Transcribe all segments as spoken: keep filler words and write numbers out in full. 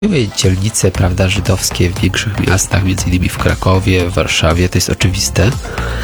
Były dzielnice, prawda, żydowskie w większych miastach, między innymi w Krakowie, w Warszawie, to jest oczywiste,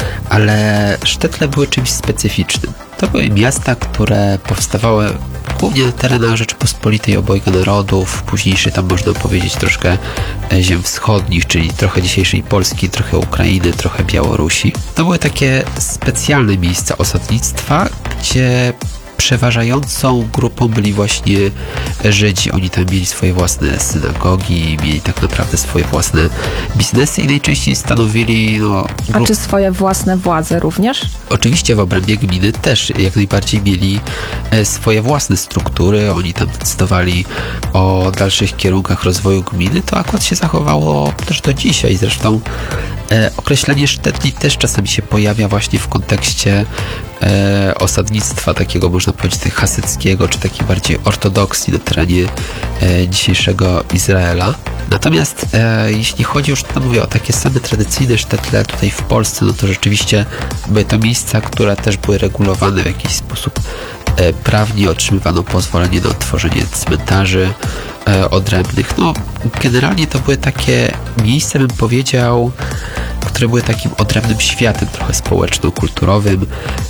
ale sztetle były czymś specyficznym. To były miasta, które powstawały głównie na terenach Rzeczypospolitej obojga narodów, późniejszej tam można powiedzieć troszkę ziem wschodnich, czyli trochę dzisiejszej Polski, trochę Ukrainy, trochę Białorusi. To były takie specjalne miejsca osadnictwa, gdzie przeważającą grupą byli właśnie Żydzi. Oni tam mieli swoje własne synagogi, mieli tak naprawdę swoje własne biznesy i najczęściej stanowili... No, grup... A czy swoje własne władze również? Oczywiście w obrębie gminy też jak najbardziej mieli swoje własne struktury. Oni tam decydowali o dalszych kierunkach rozwoju gminy. To akurat się zachowało też do dzisiaj. Zresztą e, określenie sztetli też czasami się pojawia właśnie w kontekście e, osadnictwa takiego, można powiedzieć, hasyckiego, czy takiej bardziej ortodoksji na terenie e, dzisiejszego Izraela. Natomiast e, jeśli chodzi już, to mówię, o takie same tradycyjne sztetle tutaj w Polsce, no to rzeczywiście były to miejsca, które też były regulowane w jakiś sposób e, prawnie, otrzymywano pozwolenie na otworzenie cmentarzy e, odrębnych. No, generalnie to były takie miejsca, bym powiedział, które były takim odrębnym światem, trochę społeczno-kulturowym.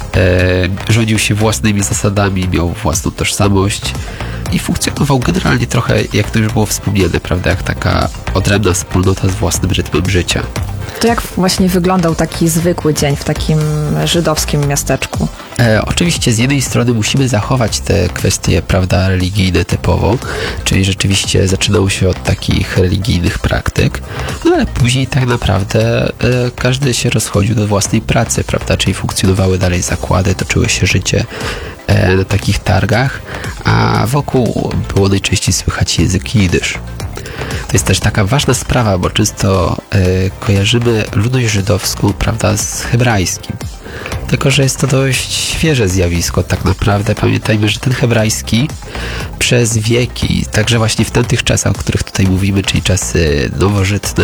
E, rządził się własnymi zasadami, miał własną tożsamość i funkcjonował generalnie trochę, jak to już było wspomniane, prawda, jak taka odrębna wspólnota z własnym rytmem życia. To jak właśnie wyglądał taki zwykły dzień w takim żydowskim miasteczku? E, oczywiście z jednej strony musimy zachować te kwestie, prawda, religijne typowo, czyli rzeczywiście zaczynało się od takich religijnych praktyk, no ale później tak naprawdę e, każdy się rozchodził do własnej pracy, prawda, czyli funkcjonowały dalej zakłady, toczyło się życie e, na takich targach, a wokół było najczęściej słychać język jidysz. To jest też taka ważna sprawa, bo często e, kojarzymy ludność żydowską, prawda, z hebrajskim. Tylko że jest to dość świeże zjawisko tak naprawdę. Pamiętajmy, że ten hebrajski przez wieki, także właśnie w tamtych czasach, o których tutaj mówimy, czyli czasy nowożytne,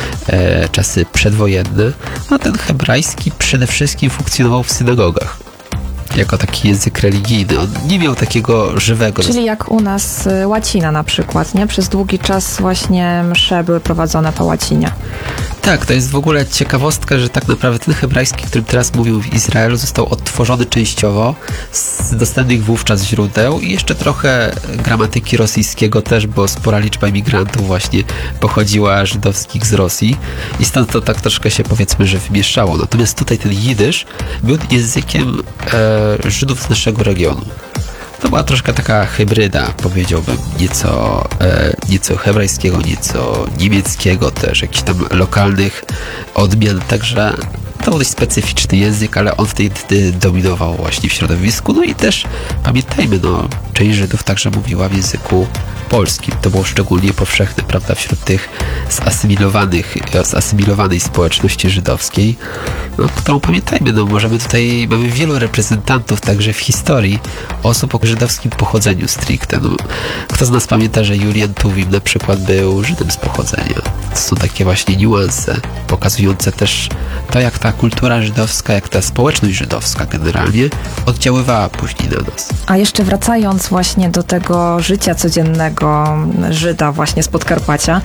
e, czasy przedwojenne, no ten hebrajski przede wszystkim funkcjonował w synagogach jako taki język religijny. On nie miał takiego żywego... Czyli jak u nas łacina na przykład, nie? Przez długi czas właśnie msze były prowadzone po łacinie. Tak, to jest w ogóle ciekawostka, że tak naprawdę ten hebrajski, którym teraz mówił w Izraelu, został odtworzony częściowo z dostępnych wówczas źródeł i jeszcze trochę gramatyki rosyjskiego też, bo spora liczba imigrantów właśnie pochodziła żydowskich z Rosji i stąd to tak troszkę się, powiedzmy, że wymieszało. Natomiast tutaj ten jidysz był językiem e, Żydów z naszego regionu. To była troszkę taka hybryda, powiedziałbym, nieco, e, nieco hebrajskiego, nieco niemieckiego też, jakichś tam lokalnych odmian, także to był dość specyficzny język, ale on wtedy dominował właśnie w środowisku. No i też pamiętajmy, no, część Żydów także mówiła w języku polskim. To było szczególnie powszechne, prawda, wśród tych zasymilowanych, zasymilowanej społeczności żydowskiej, no, którą pamiętajmy, no możemy tutaj, mamy wielu reprezentantów także w historii osób o żydowskim pochodzeniu stricte. No, kto z nas pamięta, że Julian Tuwim na przykład był Żydem z pochodzenia. To są takie właśnie niuanse pokazujące też to, jak ta kultura żydowska, jak ta społeczność żydowska generalnie oddziaływała później na nas. A jeszcze wracając właśnie do tego życia codziennego Żyda właśnie z Podkarpacia,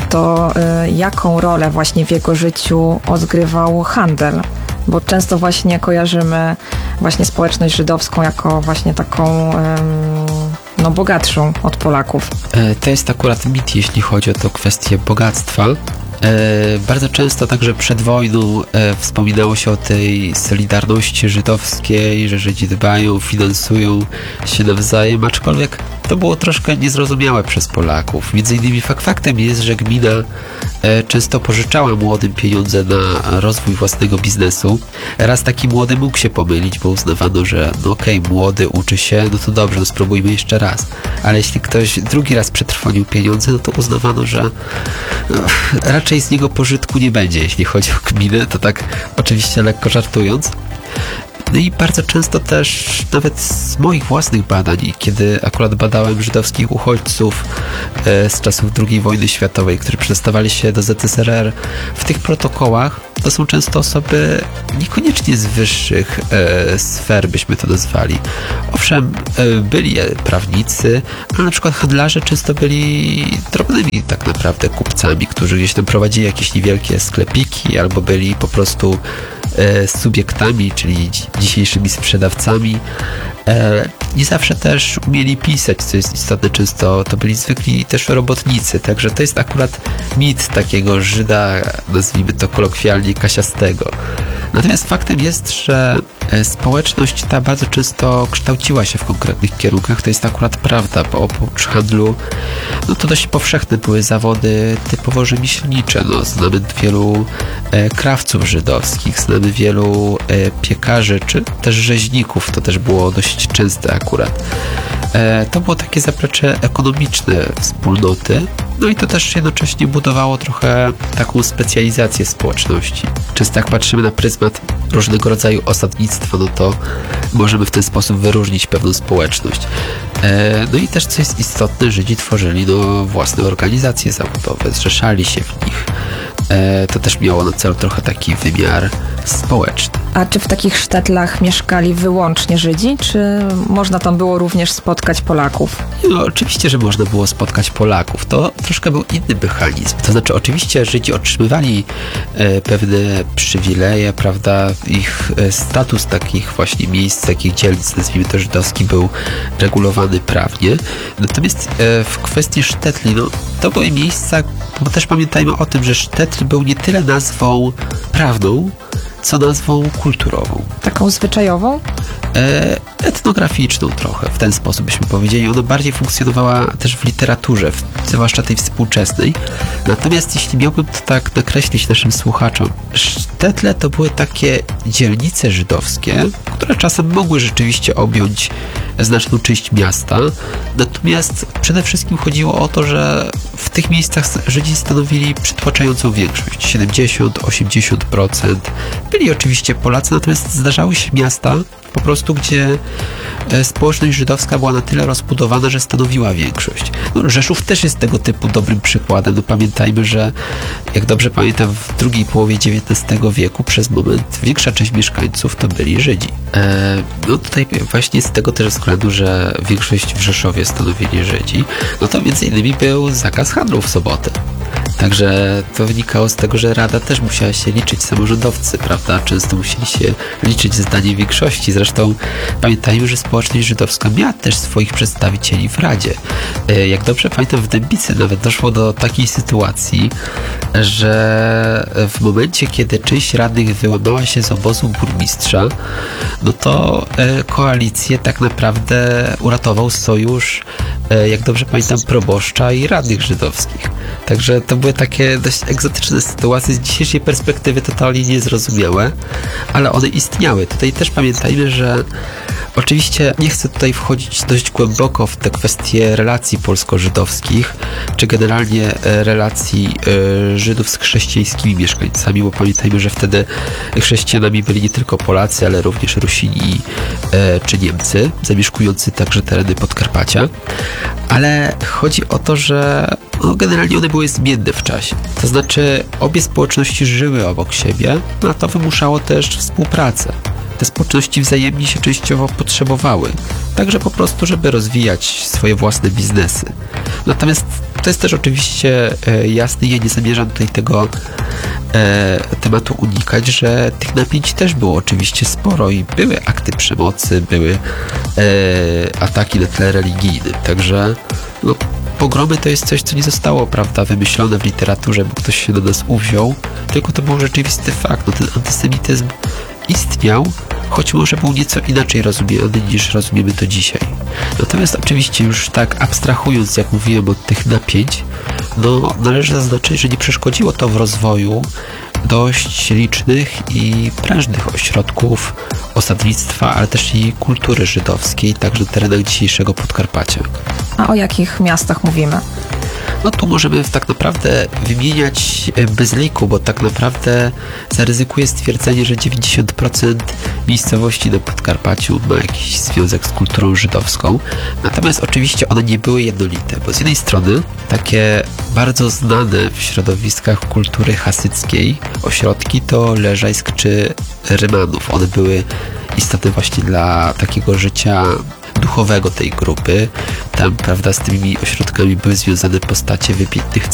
to y, jaką rolę właśnie w jego życiu odgrywał handel? Bo często właśnie kojarzymy właśnie społeczność żydowską jako właśnie taką ym, no bogatszą od Polaków. E, to jest akurat mit, jeśli chodzi o tę kwestię bogactwa. E, bardzo często także przed wojną e, wspominało się o tej solidarności żydowskiej, że Żydzi dbają, finansują się nawzajem, aczkolwiek to było troszkę niezrozumiałe przez Polaków. Między innymi fakt faktem jest, że gmina e, często pożyczała młodym pieniądze na rozwój własnego biznesu. Raz taki młody mógł się pomylić, bo uznawano, że no okej, okay, młody uczy się, no to dobrze, no spróbujmy jeszcze raz. Ale jeśli ktoś drugi raz przetrwonił pieniądze, no to uznawano, że no, raczej z niego pożytku nie będzie, jeśli chodzi o gminę, to tak oczywiście lekko żartując. No i bardzo często też, nawet z moich własnych badań, kiedy akurat badałem żydowskich uchodźców e, z czasów drugiej wojny światowej, którzy przedostawali się do Z S R R, w tych protokołach to są często osoby niekoniecznie z wyższych e, sfer, byśmy to nazwali. Owszem, e, byli prawnicy, ale na przykład handlarze często byli drobnymi tak naprawdę kupcami, którzy gdzieś tam prowadzili jakieś niewielkie sklepiki, albo byli po prostu e, subiektami, czyli dzi- dzisiejszymi sprzedawcami. E, nie zawsze też umieli pisać, co jest istotne, często to byli zwykli też robotnicy, także to jest akurat mit takiego Żyda, nazwijmy to kolokwialnie, kasiastego. Natomiast faktem jest, że społeczność ta bardzo często kształciła się w konkretnych kierunkach, to jest akurat prawda, bo oprócz handlu, no to dość powszechne były zawody typowo rzemieślnicze, no, znamy wielu e, krawców żydowskich, znamy wielu e, piekarzy, czy też rzeźników, to też było dość częste akurat. E, to było takie zaplecze ekonomiczne wspólnoty, no i to też jednocześnie budowało trochę taką specjalizację społeczności. Często jak patrzymy na pryzmat różnego rodzaju osadnictwa, no to możemy w ten sposób wyróżnić pewną społeczność. E, no i też, co jest istotne, Żydzi tworzyli no, własne organizacje zawodowe, zrzeszali się w nich. E, to też miało na celu trochę taki wymiar społeczny. A czy w takich sztetlach mieszkali wyłącznie Żydzi, czy można tam było również spotkać Polaków? No, oczywiście, że można było spotkać Polaków. To troszkę był inny mechanizm. To znaczy, oczywiście Żydzi otrzymywali e, pewne przywileje, prawda, ich e, status takich właśnie miejsc, takich dzielnic, nazwijmy to żydowski, był regulowany prawnie. Natomiast e, w kwestii sztetli, no, to były miejsca, bo też pamiętajmy o tym, że sztetl był nie tyle nazwą prawną, co nazwą kulturową. Taką zwyczajową? E, etnograficzną trochę, w ten sposób byśmy powiedzieli. Ona bardziej funkcjonowała też w literaturze, w, zwłaszcza tej współczesnej. Natomiast jeśli miałbym to tak nakreślić naszym słuchaczom, sztetle to były takie dzielnice żydowskie, które czasem mogły rzeczywiście objąć znaczną część miasta. Natomiast przede wszystkim chodziło o to, że w tych miejscach Żydzi stanowili przytłaczającą większość, siedemdziesiąt do osiemdziesięciu procent. Byli oczywiście Polacy, natomiast zdarzały się miasta po prostu, gdzie społeczność żydowska była na tyle rozbudowana, że stanowiła większość. No, Rzeszów też jest tego typu dobrym przykładem. No, pamiętajmy, że jak dobrze pamiętam, w drugiej połowie dziewiętnastego wieku przez moment większa część mieszkańców to byli Żydzi. E, no tutaj właśnie z tego też względu, że większość w Rzeszowie stanowili Żydzi, no to między innymi był zakaz handlu w sobotę. Także to wynikało z tego, że Rada też musiała się liczyć, samorządowcy, prawda? Często musieli się liczyć ze zdaniem większości. Zresztą pamiętajmy, że społeczność żydowska miała też swoich przedstawicieli w Radzie. Jak dobrze pamiętam, w Dębicy nawet doszło do takiej sytuacji, że w momencie, kiedy część radnych wyłamała się z obozu burmistrza, no to koalicję tak naprawdę uratował sojusz, jak dobrze pamiętam, proboszcza i radnych żydowskich. Także to były takie dość egzotyczne sytuacje, z dzisiejszej perspektywy totalnie niezrozumiałe, ale one istniały. Tutaj też pamiętajmy, że oczywiście nie chcę tutaj wchodzić dość głęboko w te kwestie relacji polsko-żydowskich, czy generalnie relacji y, Żydów z chrześcijańskimi mieszkańcami, bo pamiętajmy, że wtedy chrześcijanami byli nie tylko Polacy, ale również Rusini y, czy Niemcy, zamieszkujący także tereny Podkarpacia. Ale chodzi o to, że no, generalnie one były zmienne w czasie. To znaczy obie społeczności żyły obok siebie, no, a to wymuszało też współpracę. Te społeczności wzajemnie się częściowo potrzebowały, także po prostu, żeby rozwijać swoje własne biznesy. Natomiast to jest też oczywiście e, jasne, ja nie zamierzam tutaj tego e, tematu unikać, że tych napięć też było oczywiście sporo i były akty przemocy, były e, ataki na tle religijnym, także no, pogromy to jest coś, co nie zostało, prawda, wymyślone w literaturze, bo ktoś się do nas uwziął, tylko to był rzeczywisty fakt. No, ten antysemityzm istniał, choć może był nieco inaczej rozumiany niż rozumiemy to dzisiaj. Natomiast oczywiście już tak abstrahując, jak mówiłem, od tych napięć, no należy zaznaczyć, że nie przeszkodziło to w rozwoju dość licznych i prężnych ośrodków osadnictwa, ale też i kultury żydowskiej, także na terenach dzisiejszego Podkarpacia. A o jakich miastach mówimy? No tu możemy tak naprawdę wymieniać bez liku, bo tak naprawdę zaryzykuję stwierdzenie, że dziewięćdziesiąt procent miejscowości na Podkarpaciu ma jakiś związek z kulturą żydowską. Natomiast oczywiście one nie były jednolite, bo z jednej strony takie bardzo znane w środowiskach kultury hasyckiej ośrodki to Leżajsk czy Rymanów. One były istotne właśnie dla takiego życia duchowego tej grupy. Tam, prawda, z tymi ośrodkami były związane postacie wybitnych